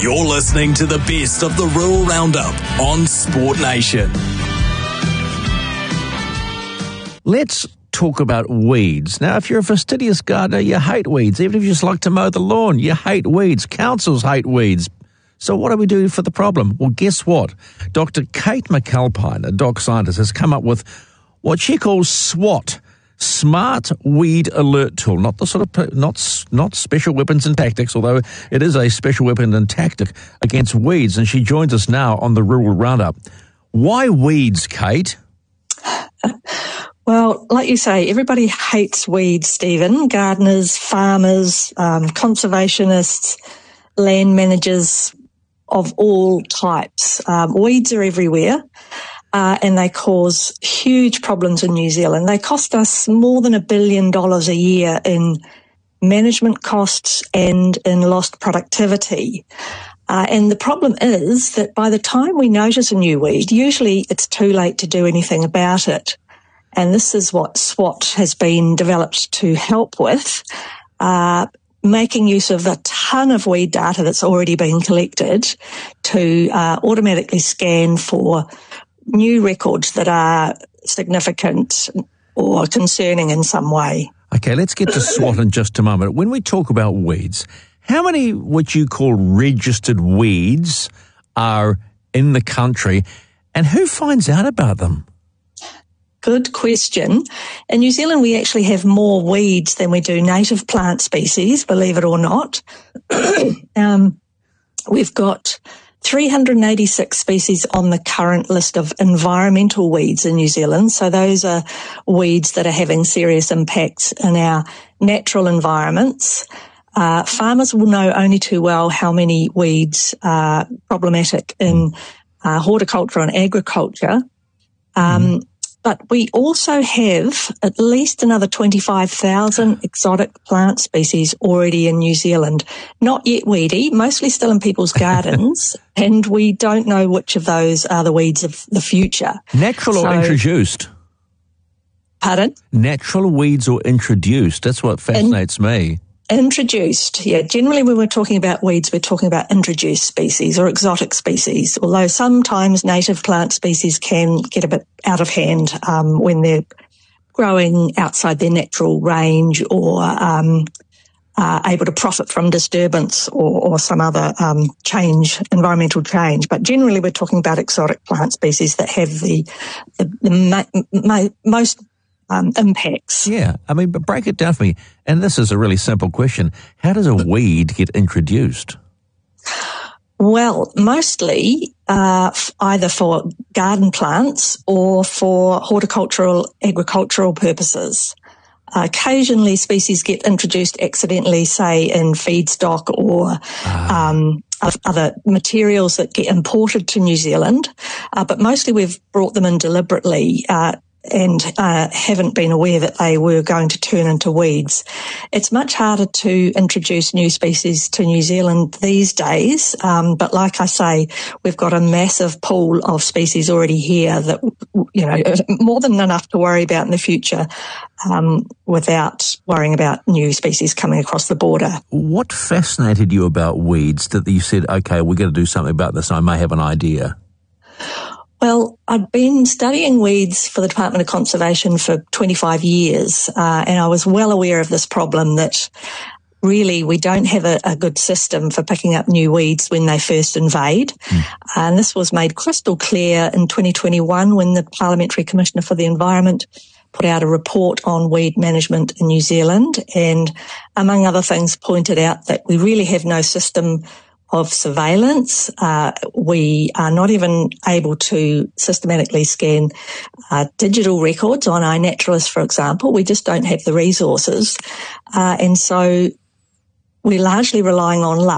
You're listening to the best of the Rural Roundup on Sport Nation. Let's talk about weeds. Now, if you're a fastidious gardener, you hate weeds. Even if you just like to mow the lawn, you hate weeds. Councils hate weeds. So what do we do for the problem? Well, guess what? Dr. Kate McAlpine, a dog scientist, has come up with what she calls SWAT, Smart Weed Alert Tool. Not the sort of not special weapons and tactics, although it is a special weapon and tactic against weeds. And she joins us now on the Rural Roundup. Why weeds, Kate? Well, like you say, everybody hates weeds, Stephen. Gardeners, farmers, conservationists, land managers of all types. Weeds are everywhere, and they cause huge problems in New Zealand. They cost us more than $1 billion a year in management costs and in lost productivity. And the problem is that by the time we notice a new weed, usually it's too late to do anything about it. And this is what SWAT has been developed to help with, making use of a ton of weed data that's already been collected to automatically scan for new records that are significant or concerning in some way. Okay, let's get to SWAT in just a moment. When we talk about weeds, how many what you call registered weeds are in the country, and who finds out about them? Good question. In New Zealand, we actually have more weeds than we do native plant species, believe it or not. We've got 386 species on the current list of environmental weeds in New Zealand. So those are weeds that are having serious impacts in our natural environments. Farmers will know only too well how many weeds are problematic in horticulture and agriculture. But we also have at least another 25,000 exotic plant species already in New Zealand. Not yet weedy, mostly still in people's gardens, and we don't know which of those are the weeds of the future. Natural or introduced? Pardon? Natural weeds or introduced? That's what fascinates me. Introduced, yeah. Generally, when we're talking about weeds, we're talking about introduced species or exotic species, although sometimes native plant species can get a bit out of hand when they're growing outside their natural range or are able to profit from disturbance or some other environmental change. But generally, we're talking about exotic plant species that have the most impacts. Yeah, I mean, but break it down for me. And this is a really simple question. How does a weed get introduced? Well, mostly either for garden plants or for horticultural, agricultural purposes. Occasionally, species get introduced accidentally, say, in feedstock or other materials that get imported to New Zealand. But mostly we've brought them in deliberately and haven't been aware that they were going to turn into weeds. It's much harder to introduce new species to New Zealand these days, but like I say, we've got a massive pool of species already here that, you know, more than enough to worry about in the future without worrying about new species coming across the border. What fascinated you about weeds that you said, okay, we're going to do something about this, I may have an idea? Well, I'd been studying weeds for the Department of Conservation for 25 years, and I was well aware of this problem that really we don't have a good system for picking up new weeds when they first invade. And this was made crystal clear in 2021 when the Parliamentary Commissioner for the Environment put out a report on weed management in New Zealand and, among other things, pointed out that we really have no system of surveillance. We are not even able to systematically scan digital records on iNaturalist, for example. We just don't have the resources. And so we're largely relying on luck.